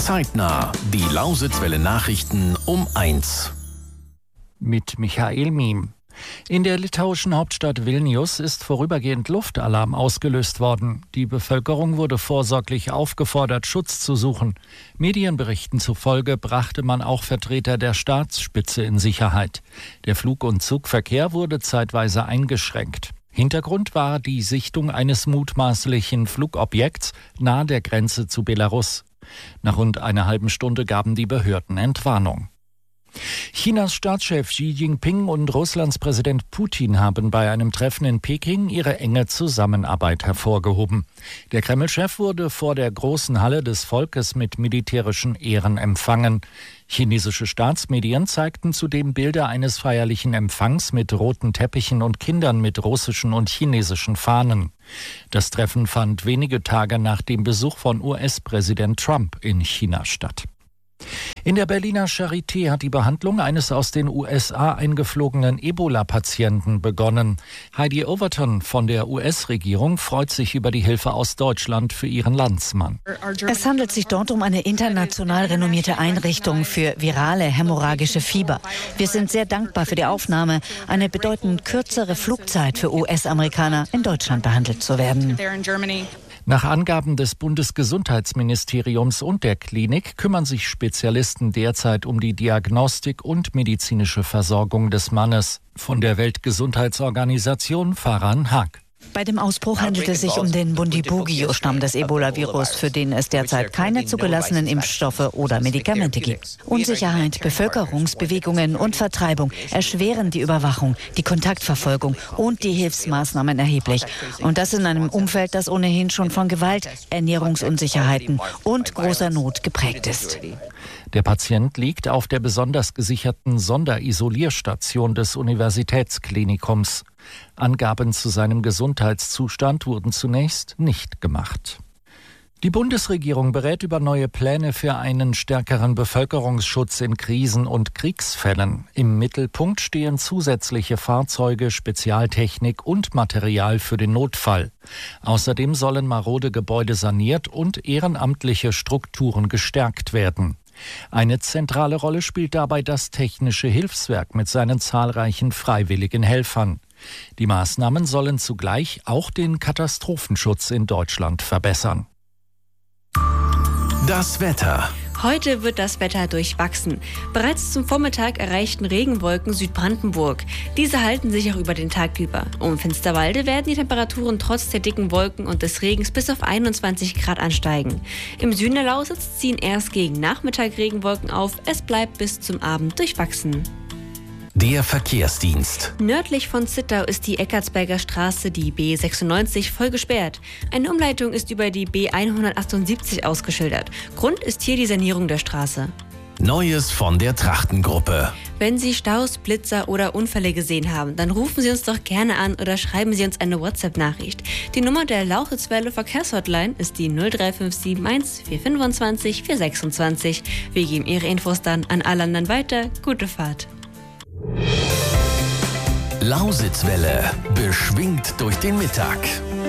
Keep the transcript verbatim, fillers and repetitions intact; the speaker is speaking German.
Zeitnah, die Lausitzwelle Nachrichten um eins. Mit Michael Miem. In der litauischen Hauptstadt Vilnius ist vorübergehend Luftalarm ausgelöst worden. Die Bevölkerung wurde vorsorglich aufgefordert, Schutz zu suchen. Medienberichten zufolge brachte man auch Vertreter der Staatsspitze in Sicherheit. Der Flug- und Zugverkehr wurde zeitweise eingeschränkt. Hintergrund war die Sichtung eines mutmaßlichen Flugobjekts nahe der Grenze zu Belarus. Nach rund einer halben Stunde gaben die Behörden Entwarnung. Chinas Staatschef Xi Jinping und Russlands Präsident Putin haben bei einem Treffen in Peking ihre enge Zusammenarbeit hervorgehoben. Der Kreml-Chef wurde vor der großen Halle des Volkes mit militärischen Ehren empfangen. Chinesische Staatsmedien zeigten zudem Bilder eines feierlichen Empfangs mit roten Teppichen und Kindern mit russischen und chinesischen Fahnen. Das Treffen fand wenige Tage nach dem Besuch von U S-Präsident Trump in China statt. In der Berliner Charité hat die Behandlung eines aus den U S A eingeflogenen Ebola-Patienten begonnen. Heidi Overton von der U S-Regierung freut sich über die Hilfe aus Deutschland für ihren Landsmann. Es handelt sich dort um eine international renommierte Einrichtung für virale hämorrhagische Fieber. Wir sind sehr dankbar für die Aufnahme, eine bedeutend kürzere Flugzeit für U S-Amerikaner in Deutschland behandelt zu werden. Nach Angaben des Bundesgesundheitsministeriums und der Klinik kümmern sich Spezialisten derzeit um die Diagnostik und medizinische Versorgung des Mannes. Von der Weltgesundheitsorganisation Farhan Haq. Bei dem Ausbruch handelt es sich um den Bundibugyo-Stamm des Ebola-Virus, für den es derzeit keine zugelassenen Impfstoffe oder Medikamente gibt. Unsicherheit, Bevölkerungsbewegungen und Vertreibung erschweren die Überwachung, die Kontaktverfolgung und die Hilfsmaßnahmen erheblich. Und das in einem Umfeld, das ohnehin schon von Gewalt, Ernährungsunsicherheiten und großer Not geprägt ist. Der Patient liegt auf der besonders gesicherten Sonderisolierstation des Universitätsklinikums. Angaben zu seinem Gesundheitszustand wurden zunächst nicht gemacht. Die Bundesregierung berät über neue Pläne für einen stärkeren Bevölkerungsschutz in Krisen- und Kriegsfällen. Im Mittelpunkt stehen zusätzliche Fahrzeuge, Spezialtechnik und Material für den Notfall. Außerdem sollen marode Gebäude saniert und ehrenamtliche Strukturen gestärkt werden. Eine zentrale Rolle spielt dabei das Technische Hilfswerk mit seinen zahlreichen freiwilligen Helfern. Die Maßnahmen sollen zugleich auch den Katastrophenschutz in Deutschland verbessern. Das Wetter. Heute wird das Wetter durchwachsen. Bereits zum Vormittag erreichten Regenwolken Südbrandenburg. Diese halten sich auch über den Tag über. Um Finsterwalde werden die Temperaturen trotz der dicken Wolken und des Regens bis auf einundzwanzig Grad ansteigen. Im Süden der Lausitz ziehen erst gegen Nachmittag Regenwolken auf. Es bleibt bis zum Abend durchwachsen. Der Verkehrsdienst. Nördlich von Zittau ist die Eckartsberger Straße, die B sechsundneunzig, voll gesperrt. Eine Umleitung ist über die B hundertachtundsiebzig ausgeschildert. Grund ist hier die Sanierung der Straße. Neues von der Trachtengruppe. Wenn Sie Staus, Blitzer oder Unfälle gesehen haben, dann rufen Sie uns doch gerne an oder schreiben Sie uns eine WhatsApp-Nachricht. Die Nummer der Lausitzwelle Verkehrshotline ist die null drei fünf sieben eins vier fünfundzwanzig vier sechsundzwanzig. Wir geben Ihre Infos dann an alle anderen weiter. Gute Fahrt. Lausitzwelle, beschwingt durch den Mittag.